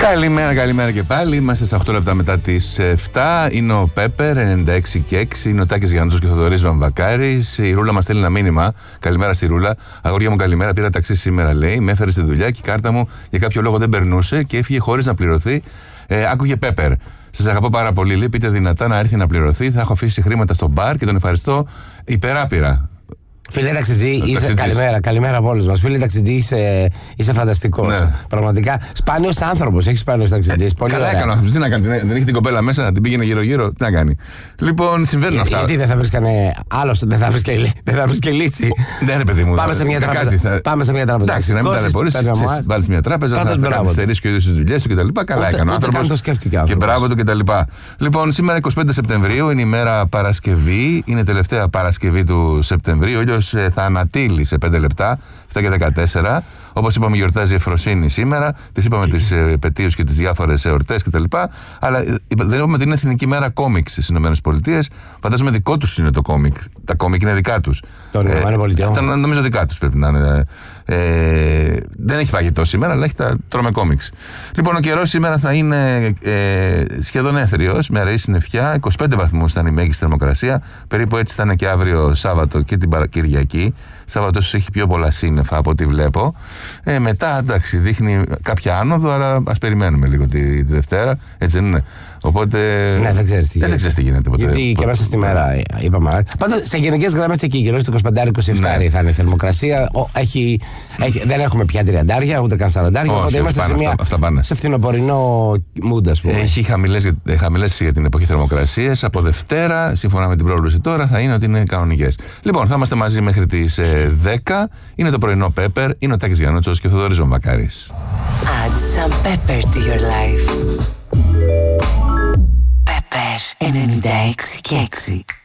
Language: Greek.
Καλημέρα και πάλι. Είμαστε στα 8 λεπτά μετά τις 7. Είναι ο Πέπερ, 96 και 6. Είναι ο Τάκης Γιαννούτσος και ο Θοδωρής Βαμβακάρης. Η Ρούλα μας στέλνει ένα μήνυμα. Καλημέρα στη Ρούλα. Αγόρια μου, καλημέρα. Πήρα ταξί σήμερα, λέει. Με έφερε στη δουλειά και η κάρτα μου για κάποιο λόγο δεν περνούσε και έφυγε χωρίς να πληρωθεί. Άκουγε Πέπερ. Σας αγαπώ πάρα πολύ. Λέει, πείτε δυνατά να έρθει να πληρωθεί. Θα έχω αφήσει χρήματα στο μπαρ και τον ευχαριστώ υπεράπειρα. Φίλε ταξιτζή, καλημέρα από όλους μας. Φίλε ταξιτζή, είσαι φανταστικός. Ναι. Πραγματικά σπάνιος άνθρωπος. Έχεις σπάνιος ταξιτζής. Πολύ καλά ωραία. Έκανε αυτό. Τι να κάνει, δεν έχει την κοπέλα μέσα, την πήγαινε γύρω-γύρω. Τι να κάνει. Λοιπόν, συμβαίνουν αυτά. Γιατί δεν θα βρίσκανε άλλο, δεν θα βρεις και λύση. Ναι, ρε παιδί μου. Πάμε σε μια τράπεζα. Εντάξει, να μην ταλαιπωρείς. Βάλεις μια τράπεζα, θα καθυστερήσει και ο ίδιος τις δουλειές του κτλ. Καλά έκανε ο άνθρωπος. Και μπράβο του κτλ. Λοιπόν, σήμερα 25 Σεπτεμβρίου είναι η μέρα Παρασκευή. Είναι η τελευταία Παρασκευή του Σεπτεμβρίου. Θα ανατείλει σε 5 λεπτά, 7 και 14. Όπως είπαμε, γιορτάζει η Εφροσύνη σήμερα. Τις είπαμε τις επετείους και τις διάφορες εορτές κτλ. Αλλά δεν είπαμε ότι είναι Εθνική Μέρα Κόμικς στις ΗΠΑ. Φαντάζομαι δικό τους είναι το κόμικ. Τα κόμικ είναι δικά τους. Των ΗΠΑ. Νομίζω δικά τους πρέπει να είναι. Δεν έχει φαγητό σήμερα, αλλά έχει τα τρώμε κόμικς. Λοιπόν, ο καιρός σήμερα θα είναι σχεδόν έθριος, με αραιή συννεφιά. 25 βαθμούς θα είναι η μέγιστη θερμοκρασία. Περίπου έτσι θα είναι και αύριο Σάββατο και την Κυριακή. Σάββατο έχει πιο πολλά σύννεφα από ό,τι βλέπω. Μετά, εντάξει, δείχνει κάποια άνοδο, αλλά ας περιμένουμε λίγο τη Δευτέρα. Έτσι δεν είναι. Οπότε. Ναι, δεν ξέρεις τι γίνεται. Ποτέ. Γιατί και μέσα στη μέρα είπαμε. Πάντως, σε γενικές γραμμές εκεί γύρω στο 25-27 ναι. Θα είναι η θερμοκρασία. Δεν έχουμε πια 30, ούτε καν 40. Οπότε είμαστε σε φθινοπορεινό mood, ας πούμε. Έχει χαμηλές για την εποχή θερμοκρασίες. Από Δευτέρα, σύμφωνα με την πρόβληση τώρα, θα είναι ότι είναι κανονικές. Λοιπόν, θα είμαστε μαζί μέχρι τις 10. Είναι το πρωινό Πέπερ. Είναι ο Τάκης Γιαννούτσος και ο Θοδωρής Βαμβακάρης. Add some pepper to your life. Pepper 96 και 6.